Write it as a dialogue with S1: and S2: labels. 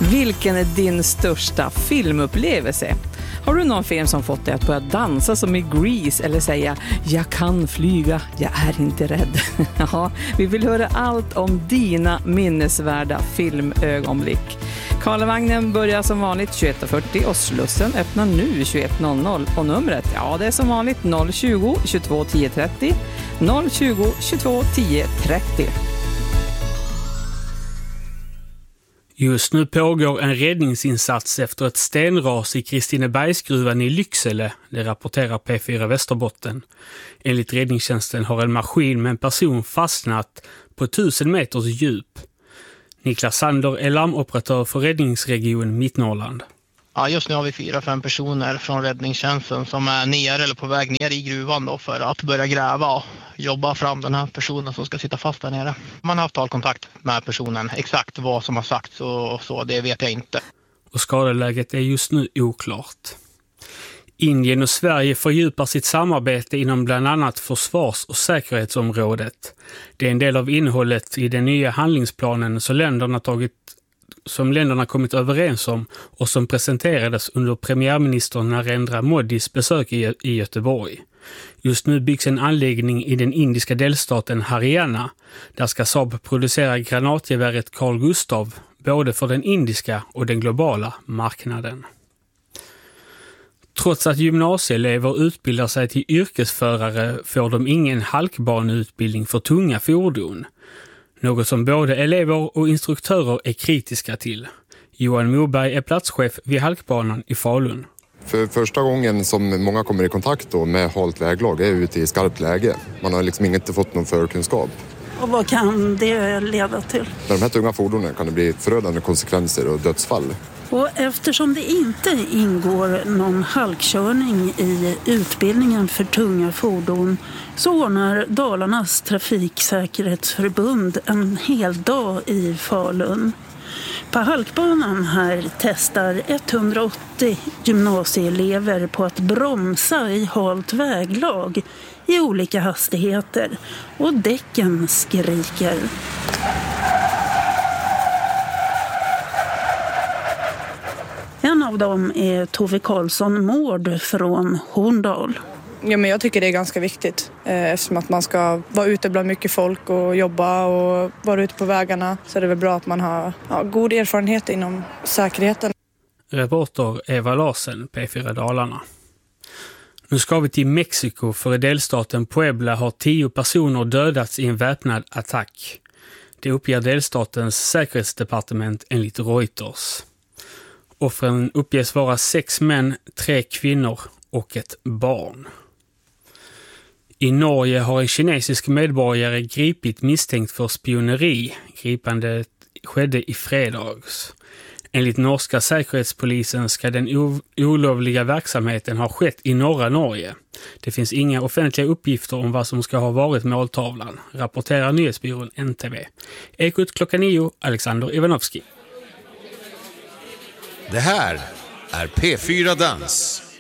S1: Vilken är din största filmupplevelse? Har du någon film som fått dig att börja dansa som i Grease eller säga jag kan flyga, jag är inte rädd? Ja, vi vill höra allt om dina minnesvärda filmögonblick. Karlavagnen börjar som vanligt 21.40 och Slussen öppnar nu 21.00 och numret, ja det är som vanligt 020 22 10 30 020 22 10 30.
S2: Just nu pågår en räddningsinsats efter ett stenras i Kristinebergsgruvan i Lycksele, det rapporterar P4 Västerbotten. Enligt räddningstjänsten har en maskin med en person fastnat på 1000 meters djup. Niklas Sander är larmoperatör för räddningsregion Mittnorrland.
S3: Ja, just nu har vi 4-5 personer från räddningstjänsten som är nere eller på väg ner i gruvan då för att börja gräva och jobba fram den här personen som ska sitta fast där nere. Man har haft talkontakt med personen. Exakt vad som har sagts och så, det vet jag inte.
S2: Och skadeläget är just nu oklart. Indien och Sverige fördjupar sitt samarbete inom bland annat försvars- och säkerhetsområdet. Det är en del av innehållet i den nya handlingsplanen som länderna kommit överens om och som presenterades under premiärminister Narendra Modis besök i Göteborg. Just nu byggs en anläggning i den indiska delstaten Haryana. Där ska Saab producera granatgeväret Carl Gustaf både för den indiska och den globala marknaden. Trots att gymnasieelever utbildar sig till yrkesförare får de ingen halkbaneutbildning för tunga fordon. Något som både elever och instruktörer är kritiska till. Johan Moberg är platschef vid halkbanan i Falun.
S4: För första gången som många kommer i kontakt då med halt väglag är ute i skarpt läge. Man har liksom inte fått någon förkunskap.
S5: Och vad kan det leda till?
S4: Med de här tunga fordonen kan det bli förödande konsekvenser och dödsfall.
S5: Och eftersom det inte ingår någon halkkörning i utbildningen för tunga fordon så ordnar Dalarnas trafiksäkerhetsförbund en hel dag i Falun. På halkbanan här testar 180 gymnasieelever på att bromsa i halt väglag i olika hastigheter och däcken skriker. En av dem är Tove Karlsson Mård från Horndal.
S6: Ja, men jag tycker det är ganska viktigt eftersom att man ska vara ute bland mycket folk och jobba och vara ute på vägarna. Så är det väl bra att man har god erfarenhet inom säkerheten.
S2: Reporter Eva Larsen, P4 Dalarna. Nu ska vi till Mexiko för i delstaten Puebla har 10 personer dödats i en väpnad attack. Det uppger delstatens säkerhetsdepartement enligt Reuters. Offren uppges vara 6 män, 3 kvinnor och ett barn. I Norge har en kinesisk medborgare gripit misstänkt för spioneri. Gripandet skedde i fredags. Enligt norska säkerhetspolisen ska den olovliga verksamheten ha skett i norra Norge. Det finns inga offentliga uppgifter om vad som ska ha varit måltavlan, rapporterar nyhetsbyrån NTV. Ekot 9, Alexander Ivanovski.
S7: Det här är P4 Dans.